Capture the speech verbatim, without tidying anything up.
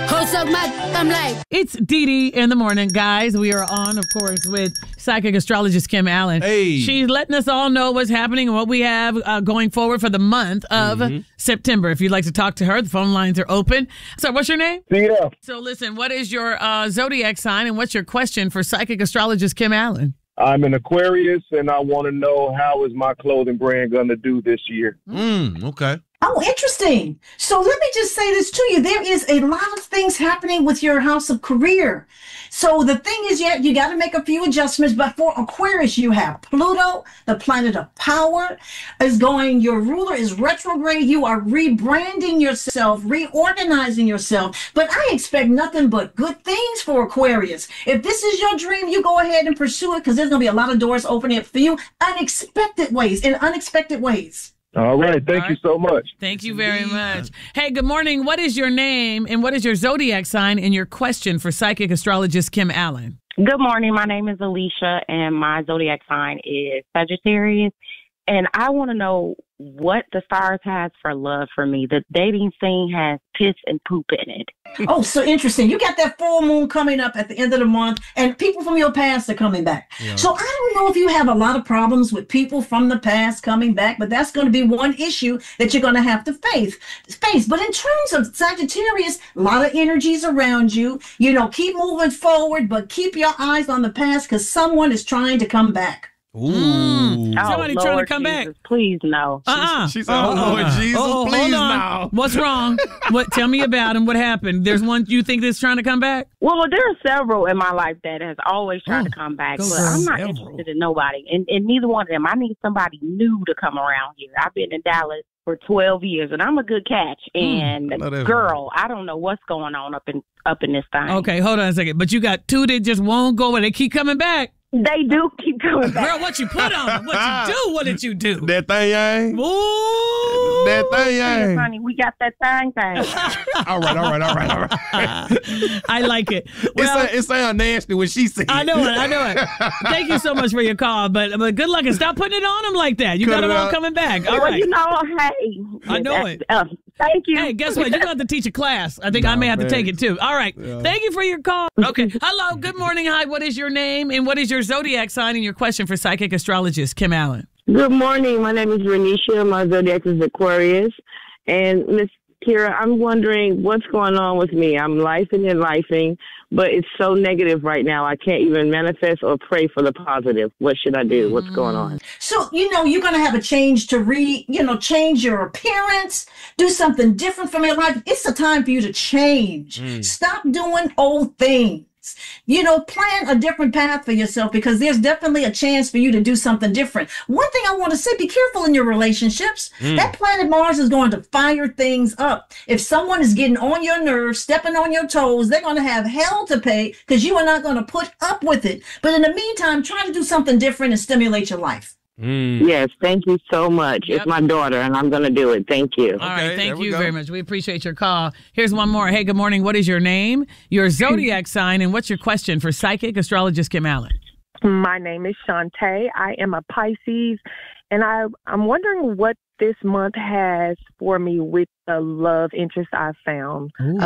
Host up my I'm like. It's Dee Dee in the morning, guys. We are on, of course, with psychic astrologist Kim Allen. Hey. She's letting us all know what's happening and what we have uh, going forward for the month of mm-hmm. September. If you'd like to talk to her, the phone lines are open. So what's your name? Yeah. So listen, what is your uh, zodiac sign and what's your question for psychic astrologist Kim Allen? I'm an Aquarius, and I want to know how is my clothing brand going to do this year. Mm, okay. Oh, interesting. So let me just say this to you. There is a lot of things happening with your house of career. So the thing is, yeah, you got to make a few adjustments. But for Aquarius, you have Pluto, the planet of power, is going. Your ruler is retrograde. You are rebranding yourself, reorganizing yourself. But I expect nothing but good things for Aquarius. If this is your dream, you go ahead and pursue it because there's going to be a lot of doors opening up for you, unexpected ways, in unexpected ways. All right. Thank All right. you so much. Thank you very much. Hey, good morning. What is your name and what is your zodiac sign and your question for psychic astrologist Kim Allen? Good morning. My name is Alicia and my zodiac sign is Sagittarius. And I want to know what the stars has for love for me. The dating scene has piss and poop in it. Oh, so interesting. You got that full moon coming up at the end of the month, and people from your past are coming back. Yeah. So I don't know if you have a lot of problems with people from the past coming back, but that's going to be one issue that you're going to have to face. face. But in terms of Sagittarius, a lot of energies around you. You know, keep moving forward, but keep your eyes on the past because someone is trying to come back. Ooh. Mm. Oh, Somebody Lord trying to come Jesus, back. Please no. Uh-uh. She said, oh, Lord Jesus, oh, please hold on. no. What's wrong? What? Tell me about him. What happened? There's one you think that's trying to come back? Well, there are several in my life that has always tried oh, to come back, but I'm not several. interested in nobody. And, and neither one of them. I need somebody new to come around here. I've been in Dallas for twelve years, and I'm a good catch. And mm, girl, I don't know what's going on up in up in this thing. Okay, hold on a second. But you got two that just won't go and they keep coming back. They do keep coming back. Girl, what you put on them? What you do? What did you do? That thing, ain't. Ooh. That thing, Yes, ain't. honey, we got that thing thing. all right, all right, all right, all right. I like it. Well, it, sound, it sound nasty when she said it. I know it. I know it. Thank you so much for your call, but but good luck and stop putting it on them like that. You Cut got them it all out. coming back. All well, right. you know, hey. I know it. Uh, thank you. Hey, guess what? You're going to have to teach a class. I think No, I may have man. to take it too. All right. Yeah. Thank you for your call. Okay. Hello. Good morning. Hi. What is your name and what is your zodiac sign and your question for psychic astrologist Kim Allen? Good morning. My name is Renisha. My zodiac is Aquarius. And Miss Kira, I'm wondering what's going on with me. I'm lifing and lifing, but it's so negative right now. I can't even manifest or pray for the positive. What should I do? What's going on? So, you know, you're going to have a change to re, you know, change your appearance, do something different from your life. It's a time for you to change. Mm. Stop doing old things. You know, plan a different path for yourself because there's definitely a chance for you to do something different. One thing I want to say, be careful in your relationships. Mm. That planet Mars is going to fire things up. If someone is getting on your nerves, stepping on your toes, they're going to have hell to pay because you are not going to put up with it. But in the meantime, try to do something different and stimulate your life. Mm. Yes, thank you so much. Yep. It's my daughter, and I'm going to do it. Thank you. All right. Okay, there Thank we you go. very much. We appreciate your call. Here's one more. Hey, good morning. What is your name, your zodiac sign, and what's your question for psychic astrologist Kim Allen? My name is Shantae. I am a Pisces, and I, I'm wondering what this month has for me with the love interest I found. Ooh.